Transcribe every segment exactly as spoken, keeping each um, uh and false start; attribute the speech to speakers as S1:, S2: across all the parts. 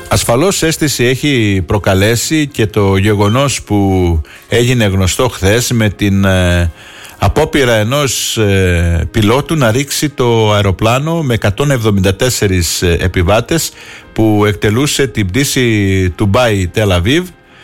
S1: Ασφαλώς αίσθηση έχει προκαλέσει και το γεγονός που έγινε γνωστό χθες με την ε, απόπειρα ενός ε, πιλότου να ρίξει το αεροπλάνο με εκατόν εβδομήντα τέσσερις ε, επιβάτες που εκτελούσε την πτήση Ντουμπάι Τελ Αβίβ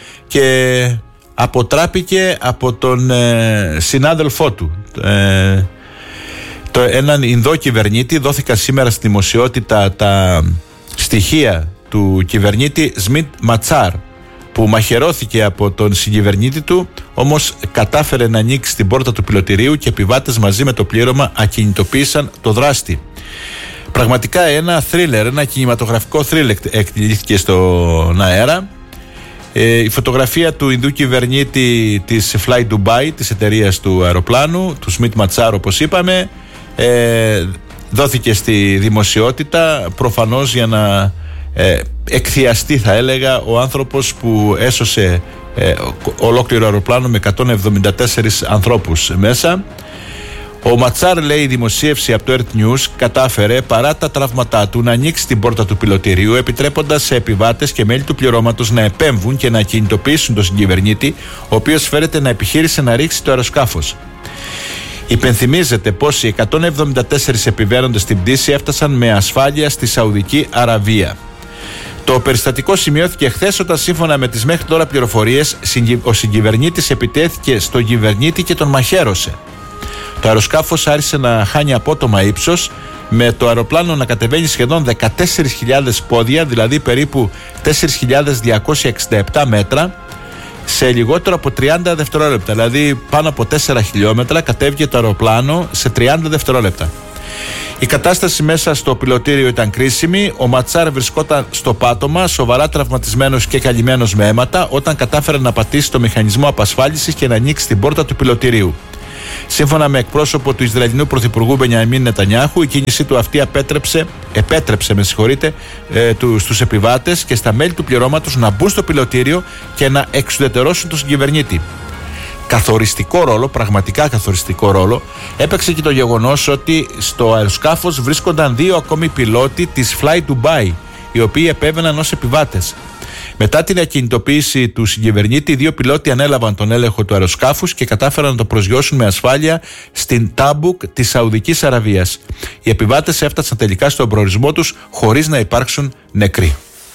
S1: και αποτράπηκε από τον ε, συνάδελφό του. Ε, το, έναν Ινδό κυβερνήτη. Δόθηκαν σήμερα στη δημοσιότητα τα στοιχεία του κυβερνήτη Σμιτ Ματσάρ, που μαχαιρώθηκε από τον συγκυβερνήτη του, όμως κατάφερε να ανοίξει την πόρτα του πιλωτηρίου και επιβάτες μαζί με το πλήρωμα ακινητοποίησαν το δράστη. Πραγματικά ένα θρίλερ, ένα κινηματογραφικό θρίλερ εκτελήθηκε στον αέρα. Ε, η φωτογραφία του Ινδού κυβερνήτη της Fly Dubai, της εταιρείας του αεροπλάνου, του Σμιτ Ματσάρ όπως είπαμε, ε, δόθηκε στη δημοσιότητα προφανώς για να ε, εκθιαστεί, θα έλεγα, ο άνθρωπος που έσωσε ε, ολόκληρο αεροπλάνο με εκατόν εβδομήντα τέσσερις ανθρώπους μέσα. Ο Ματσάρ, λέει η δημοσίευση από το Earth News, κατάφερε παρά τα τραύματά του να ανοίξει την πόρτα του πιλωτηρίου, επιτρέποντας σε επιβάτες και μέλη του πληρώματος να επέμβουν και να κινητοποιήσουν τον συγκυβερνήτη, ο οποίος φέρεται να επιχείρησε να ρίξει το αεροσκάφος. Υπενθυμίζεται πως οι εκατόν εβδομήντα τέσσερις επιβαίνοντες στην πτήση έφτασαν με ασφάλεια στη Σαουδική Αραβία. Το περιστατικό σημειώθηκε χθες όταν, σύμφωνα με τις μέχρι τώρα πληροφορίες, ο συγκυβερνήτης επιτέθηκε στον κυβερνήτη και τον μαχαίρωσε. Το αεροσκάφος άρχισε να χάνει απότομα ύψος, με το αεροπλάνο να κατεβαίνει σχεδόν δεκατέσσερις χιλιάδες πόδια, δηλαδή περίπου τέσσερις χιλιάδες διακόσια εξήντα επτά μέτρα, σε λιγότερο από τριάντα δευτερόλεπτα. Δηλαδή πάνω από τέσσερα χιλιόμετρα κατέβηκε το αεροπλάνο σε τριάντα δευτερόλεπτα. Η κατάσταση μέσα στο πιλωτήριο ήταν κρίσιμη. Ο Ματσάρ βρισκόταν στο πάτωμα, σοβαρά τραυματισμένος και καλυμμένος με αίματα, όταν κατάφερε να πατήσει το μηχανισμό απασφάλισης και να ανοίξει την πόρτα του πιλωτηρίου. Σύμφωνα με εκπρόσωπο του Ισραηλινού Πρωθυπουργού Μπενιαμίν Νετανιάχου, η κίνησή του αυτή επέτρεψε, επέτρεψε με συγχωρείτε, ε, του, στους επιβάτες και στα μέλη του πληρώματος να μπουν στο πιλωτήριο και να εξουδετερώσουν τον συγκυβερνήτη. Καθοριστικό ρόλο, πραγματικά καθοριστικό ρόλο, έπαιξε και το γεγονός ότι στο αεροσκάφος βρίσκονταν δύο ακόμη πιλότοι της Fly Dubai, οι οποίοι επέβαιναν ως επιβάτες. Μετά την ακινητοποίηση του συγκυβερνήτη, οι δύο πιλότοι ανέλαβαν τον έλεγχο του αεροσκάφους και κατάφεραν να το προσγειώσουν με ασφάλεια στην Τάμπουκ της Σαουδικής Αραβίας. Οι επιβάτες έφτασαν τελικά στον προορισμό τους χωρίς να υπάρξουν νεκροί.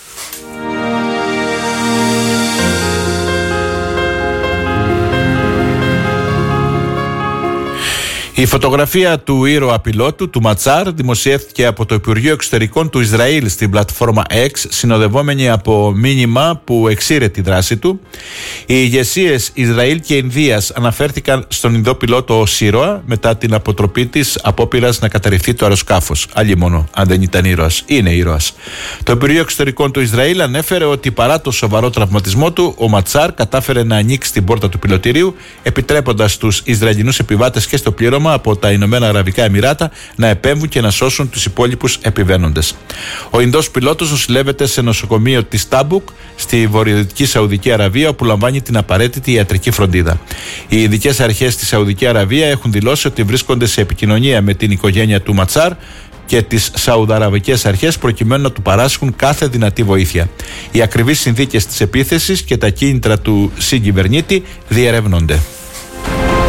S1: Η φωτογραφία του ήρωα πιλότου, του Ματσάρ, δημοσιεύτηκε από το Υπουργείο Εξωτερικών του Ισραήλ στην πλατφόρμα X, συνοδευόμενη από μήνυμα που εξήρε τη δράση του. Οι ηγεσίες Ισραήλ και Ινδίας αναφέρθηκαν στον Ινδό πιλότο ως ήρωα μετά την αποτροπή της απόπειρας να καταρριφθεί το αεροσκάφος. Αλλήμονο, αν δεν ήταν ήρωας. Είναι ήρωας. Το Υπουργείο Εξωτερικών του Ισραήλ ανέφερε ότι παρά το σοβαρό τραυματισμό του, ο Ματσάρ κατάφερε να ανοίξει την πόρτα του πιλωτηρίου, επιτρέποντας στους Ισραηλινούς επιβάτες και στο πλήρωμα από τα Ηνωμένα Αραβικά Εμιράτα να επέμβουν και να σώσουν τους υπόλοιπους επιβαίνοντες. Ο Ινδός πιλότος νοσηλεύεται σε νοσοκομείο της Τάμπουκ στη βορειοδυτική Σαουδική Αραβία, όπου λαμβάνει την απαραίτητη ιατρική φροντίδα. Οι ειδικές αρχές στη Σαουδική Αραβία έχουν δηλώσει ότι βρίσκονται σε επικοινωνία με την οικογένεια του Ματσάρ και τις Σαουδαραβικές αρχές προκειμένου να του παράσχουν κάθε δυνατή βοήθεια. Οι ακριβείς συνθήκες της επίθεσης και τα κίνητρα του συγκυβερνήτη διερεύνονται.